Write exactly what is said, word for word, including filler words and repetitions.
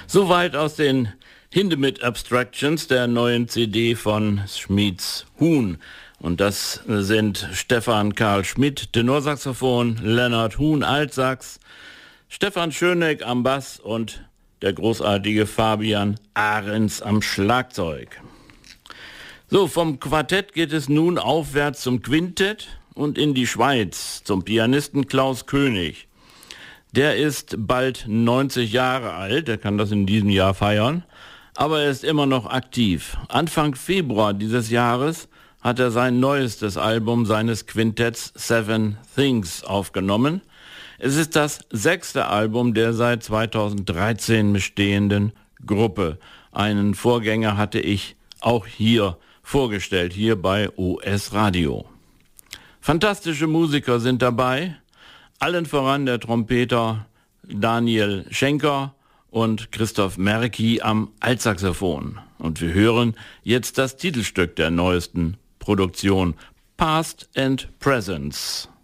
Soweit aus den Hindemith Abstractions, der neuen C D von Schmieds Huhn. Und das sind Stefan Karl Schmidt, Tenorsaxophon, Lennart Huhn, Altsax, Stefan Schöneck am Bass und der großartige Fabian Ahrens am Schlagzeug. So, vom Quartett geht es nun aufwärts zum Quintett und in die Schweiz, zum Pianisten Klaus König. Der ist bald neunzig Jahre alt, er kann das in diesem Jahr feiern, aber er ist immer noch aktiv. Anfang Februar dieses Jahres hat er sein neuestes Album seines Quintetts Seven Things aufgenommen. Es ist das sechste Album der seit zweitausenddreizehn bestehenden Gruppe. Einen Vorgänger hatte ich auch hier vorgestellt, hier bei O S Radio. Fantastische Musiker sind dabei, allen voran der Trompeter Daniel Schenker und Christoph Merki am Altsaxophon. Und wir hören jetzt das Titelstück der neuesten Produktion, Past and Presents.